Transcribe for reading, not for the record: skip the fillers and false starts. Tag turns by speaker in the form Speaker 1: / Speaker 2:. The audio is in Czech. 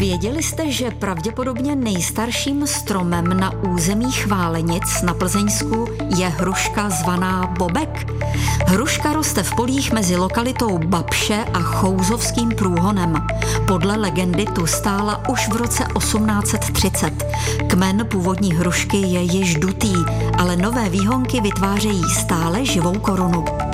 Speaker 1: Věděli jste, že pravděpodobně nejstarším stromem na území Chválenic na Plzeňsku je hruška zvaná bobek? Hruška roste v polích mezi lokalitou Babše a Chouzovským průhonem. Podle legendy tu stála už v roce 1830. Kmen původní hrušky je již dutý, ale nové výhonky vytvářejí stále živou korunu.